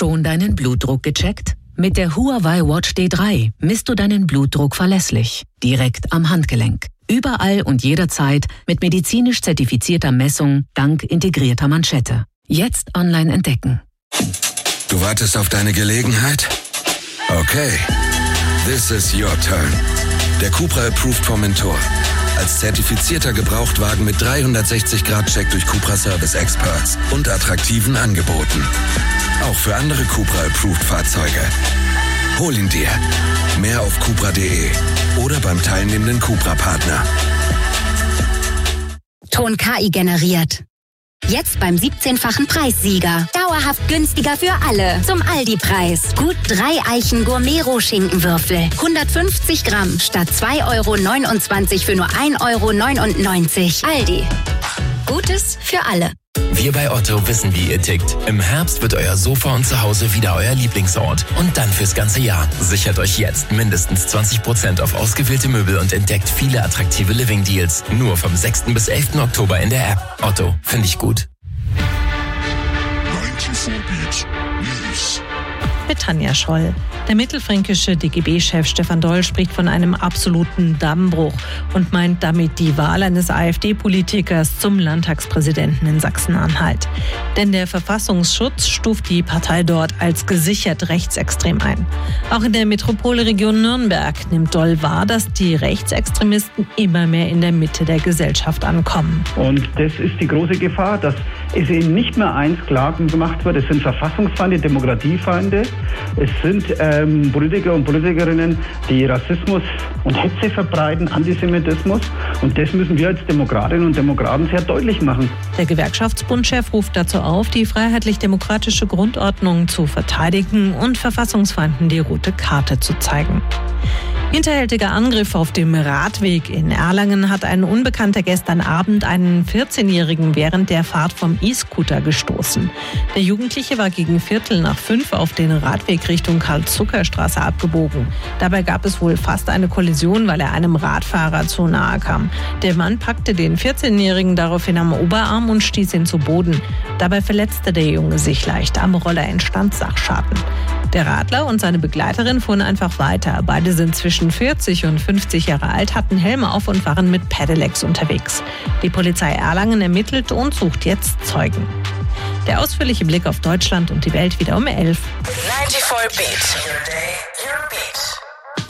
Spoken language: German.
Schon deinen Blutdruck gecheckt? Mit der Huawei Watch D3 misst du deinen Blutdruck verlässlich, direkt am Handgelenk. Überall und jederzeit mit medizinisch zertifizierter Messung dank integrierter Manschette. Jetzt online entdecken. Du wartest auf deine Gelegenheit? Okay, this is your turn. Der Cupra Approved Formentor. Als zertifizierter Gebrauchtwagen mit 360-Grad-Check durch Cupra Service Experts und attraktiven Angeboten. Auch für andere Cupra Approved Fahrzeuge. Hol ihn dir. Mehr auf cupra.de oder beim teilnehmenden Cupra-Partner. Ton KI generiert. Jetzt beim 17-fachen Preissieger. Dauerhaft günstiger für alle. Zum Aldi-Preis. Gut 3 Eichen Gourmet-Rohschinkenwürfel. 150 Gramm statt 2,29 € für nur 1,99 €. Aldi. Gutes für alle. Wir bei Otto wissen, wie ihr tickt. Im Herbst wird euer Sofa und Zuhause wieder euer Lieblingsort. Und dann fürs ganze Jahr. Sichert euch jetzt mindestens 20% auf ausgewählte Möbel und entdeckt viele attraktive Living-Deals. Nur vom 6. bis 11. Oktober in der App. Otto, finde ich gut. 94 Beat News. Mit Tanja Scholl. Der mittelfränkische DGB-Chef Stefan Doll spricht von einem absoluten Dammbruch und meint damit die Wahl eines AfD-Politikers zum Landtagspräsidenten in Sachsen-Anhalt. Denn der Verfassungsschutz stuft die Partei dort als gesichert rechtsextrem ein. Auch in der Metropolregion Nürnberg nimmt Doll wahr, dass die Rechtsextremisten immer mehr in der Mitte der Gesellschaft ankommen. Und das ist die große Gefahr, dass es eben nicht mehr eins klar gemacht wird. Es sind Verfassungsfeinde, Demokratiefeinde. Es sind Politiker und Politikerinnen, die Rassismus und Hetze verbreiten, Antisemitismus. Und das müssen wir als Demokratinnen und Demokraten sehr deutlich machen. Der Gewerkschaftsbundchef ruft dazu auf, die freiheitlich-demokratische Grundordnung zu verteidigen und Verfassungsfeinden die rote Karte zu zeigen. Hinterhältiger Angriff auf dem Radweg in Erlangen hat ein Unbekannter gestern Abend einen 14-Jährigen während der Fahrt vom E-Scooter gestoßen. Der Jugendliche war gegen 4:45 auf den Radweg Richtung Karl-Zucker-Straße abgebogen. Dabei gab es wohl fast eine Kollision, weil er einem Radfahrer zu nahe kam. Der Mann packte den 14-Jährigen daraufhin am Oberarm und stieß ihn zu Boden. Dabei verletzte der Junge sich leicht. Am Roller entstand Sachschaden. Der Radler und seine Begleiterin fuhren einfach weiter. Beide sind zwischen 40 und 50 Jahre alt, hatten Helme auf und waren mit Pedelecs unterwegs. Die Polizei Erlangen ermittelt und sucht jetzt Zeugen. Der ausführliche Blick auf Deutschland und die Welt wieder um 11. 94 Beat.